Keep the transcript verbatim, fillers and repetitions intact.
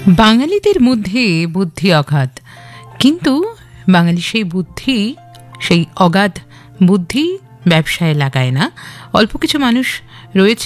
বাঙালিদের মধ্যে বুদ্ধি অগাধ, কিন্তু বাঙালি সেই বুদ্ধি সেই অগাধ বুদ্ধি ব্যবসায় লাগায় না। অল্প কিছু মানুষ রয়েছে